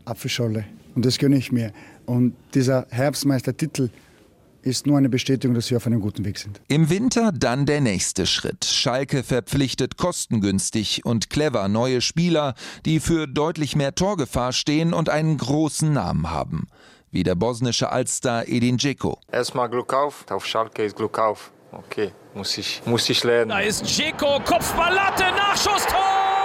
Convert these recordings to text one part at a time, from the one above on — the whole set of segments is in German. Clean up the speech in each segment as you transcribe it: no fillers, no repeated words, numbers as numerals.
Apfelschorle. Und das gönne ich mir. Und dieser Herbstmeistertitel ist nur eine Bestätigung, dass wir auf einem guten Weg sind. Im Winter dann der nächste Schritt. Schalke verpflichtet kostengünstig und clever neue Spieler, die für deutlich mehr Torgefahr stehen und einen großen Namen haben. Wie der bosnische Altstar Edin Dzeko. Erstmal Glück auf Schalke ist Glück auf. Okay, muss ich lernen. Da ist Dzeko, Kopfballlatte, Nachschusstor!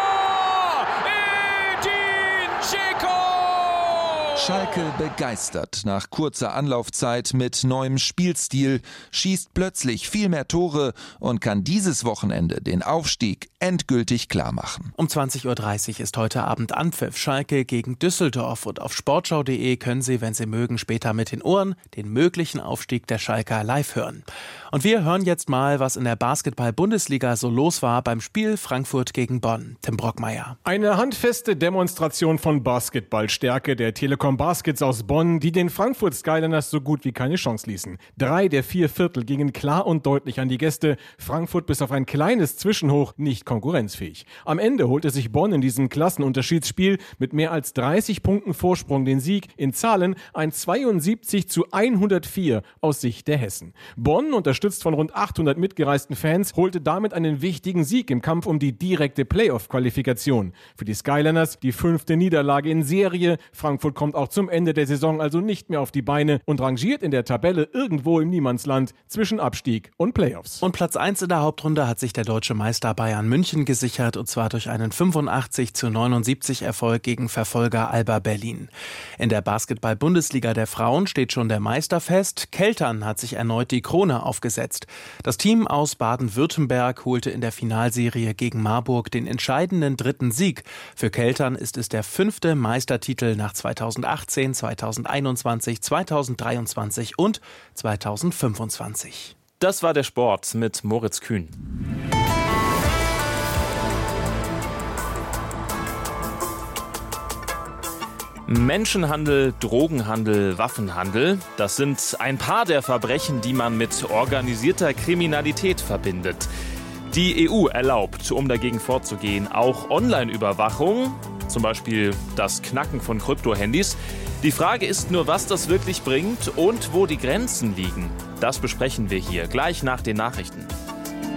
Edin Dzeko! Schalke begeistert nach kurzer Anlaufzeit mit neuem Spielstil, schießt plötzlich viel mehr Tore und kann dieses Wochenende den Aufstieg endgültig klarmachen. Um 20.30 Uhr ist heute Abend Anpfiff. Schalke gegen Düsseldorf. Und auf sportschau.de können Sie, wenn Sie mögen, später mit den Ohren den möglichen Aufstieg der Schalker live hören. Und wir hören jetzt mal, was in der Basketball-Bundesliga so los war beim Spiel Frankfurt gegen Bonn. Tim Brockmeier. Eine handfeste Demonstration von Basketballstärke der Telekom Baskets aus Bonn, die den Frankfurt Skyliners so gut wie keine Chance ließen. 3 der 4 Viertel gingen klar und deutlich an die Gäste. Frankfurt bis auf ein kleines Zwischenhoch nicht konkurrenzfähig. Am Ende holte sich Bonn in diesem Klassenunterschiedsspiel mit mehr als 30 Punkten Vorsprung den Sieg. In Zahlen ein 72-104 aus Sicht der Hessen. Bonn, unterstützt von rund 800 mitgereisten Fans, holte damit einen wichtigen Sieg im Kampf um die direkte Playoff-Qualifikation. Für die Skyliners die 5. Niederlage in Serie. Frankfurt kommt auch zum Ende der Saison also nicht mehr auf die Beine und rangiert in der Tabelle irgendwo im Niemandsland zwischen Abstieg und Playoffs. Und Platz 1 in der Hauptrunde hat sich der deutsche Meister Bayern München gesichert, und zwar durch einen 85-79 Erfolg gegen Verfolger Alba Berlin. In der Basketball-Bundesliga der Frauen steht schon der Meister fest. Keltern hat sich erneut die Krone aufgesetzt. Das Team aus Baden-Württemberg holte in der Finalserie gegen Marburg den entscheidenden 3. Sieg. Für Keltern ist es der 5. Meistertitel nach 2018, 2021, 2023 und 2025. Das war der Sport mit Moritz Kühn. Menschenhandel, Drogenhandel, Waffenhandel, das sind ein paar der Verbrechen, die man mit organisierter Kriminalität verbindet. Die EU erlaubt, um dagegen vorzugehen, auch Online-Überwachung, zum Beispiel das Knacken von Kryptohandys. Die Frage ist nur, was das wirklich bringt und wo die Grenzen liegen. Das besprechen wir hier gleich nach den Nachrichten.